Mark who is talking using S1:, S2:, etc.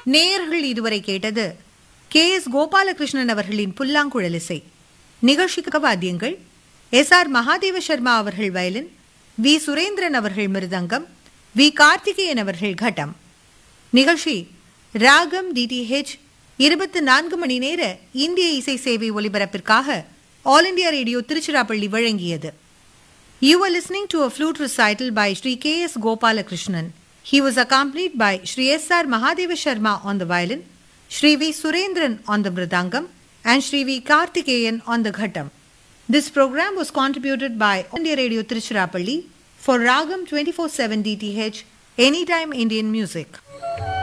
S1: நேயர்கள் இதுவரை கேட்டது கே.எஸ். கோபாலகிருஷ்ணன் அவர்களின் புல்லாங்குழல் இசை. நிகழ்ச்சிக்கு வாத்தியங்கள் எஸ்.ஆர். மகாதேவ சர்மா அவர்கள் வயலின், வி. சுரேந்திரன் அவர்கள் மிருதங்கம், வி. கார்த்திகேயன் அவர்கள் கட்டம். நிகழ்ச்சி ராகம் DTH 24 மணி நேர இந்திய இசை சேவை ஒலிபரப்பிற்காக ஆல் இண்டியா ரேடியோ திருச்சிராப்பள்ளி வழங்கியது. You were listening to a flute recital by Sri K.S. Gopalakrishnan. He was accompanied by Sri S.R. Mahadeva Sharma on the violin, Sri V. Surendran on the mridangam, and Sri V. Karthikeyan on the ghattam. This program was contributed by All India Radio Tiruchirappalli for Ragam 24/7 DTH, Anytime Indian Music.